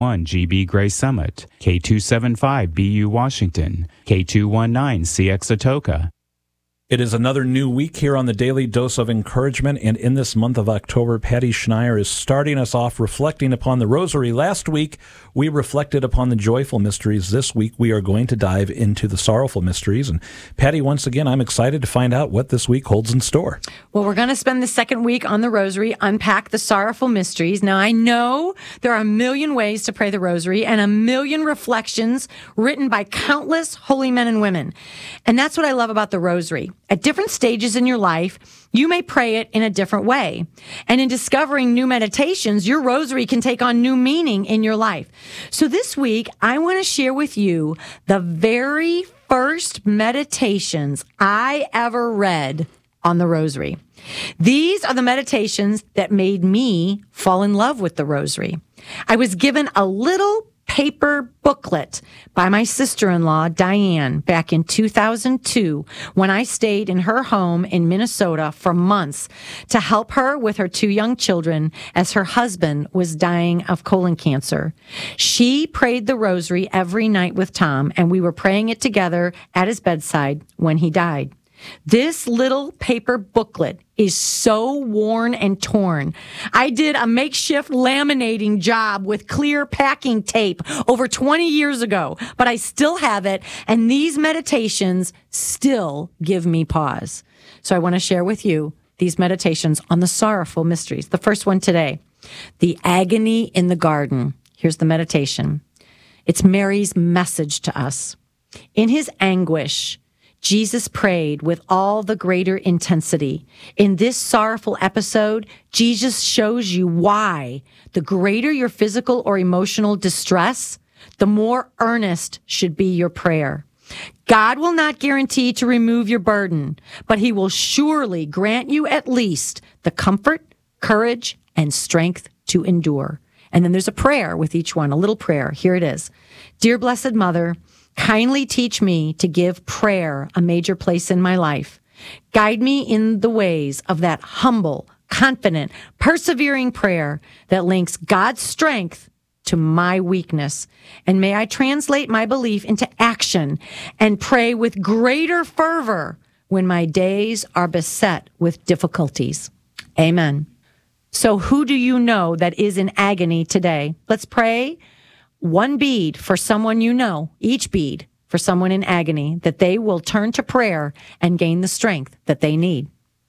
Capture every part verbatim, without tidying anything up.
one G B Gray Summit, K two seventy-five B U Washington, K two nineteen C X Atoka. It is another new week here on the Daily Dose of Encouragement, and in this month of October, Patty Schneier is starting us off reflecting upon the Rosary. Last week, we reflected upon the joyful mysteries. This week, we are going to dive into the sorrowful mysteries. And Patty, once again, I'm excited to find out what this week holds in store. Well, we're going to spend the second week on the Rosary, unpack the sorrowful mysteries. Now, I know there are a million ways to pray the Rosary and a million reflections written by countless holy men and women. And that's what I love about the Rosary. At different stages in your life, you may pray it in a different way. And in discovering new meditations, your rosary can take on new meaning in your life. So this week, I want to share with you the very first meditations I ever read on the rosary. These are the meditations that made me fall in love with the rosary. I was given a little paper booklet by my sister-in-law, Diane, back in two thousand two when I stayed in her home in Minnesota for months to help her with her two young children as her husband was dying of colon cancer. She prayed the rosary every night with Tom, and we were praying it together at his bedside when he died. This little paper booklet is so worn and torn. I did a makeshift laminating job with clear packing tape over twenty years ago, but I still have it, and these meditations still give me pause. So I want to share with you these meditations on the sorrowful mysteries. The first one today, the agony in the garden. Here's the meditation. It's Mary's message to us. In his anguish, Jesus prayed with all the greater intensity. In this sorrowful episode, Jesus shows you why the greater your physical or emotional distress, the more earnest should be your prayer. God will not guarantee to remove your burden, but he will surely grant you at least the comfort, courage, and strength to endure. And then there's a prayer with each one, a little prayer. Here it is. Dear Blessed Mother, kindly teach me to give prayer a major place in my life. Guide me in the ways of that humble, confident, persevering prayer that links God's strength to my weakness. And may I translate my belief into action and pray with greater fervor when my days are beset with difficulties. Amen. So who do you know that is in agony today? Let's pray. One bead for someone you know, each bead for someone in agony, that they will turn to prayer and gain the strength that they need.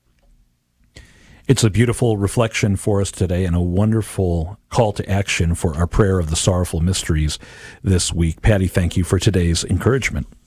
It's a beautiful reflection for us today and a wonderful call to action for our prayer of the sorrowful mysteries this week. Patty, thank you for today's encouragement.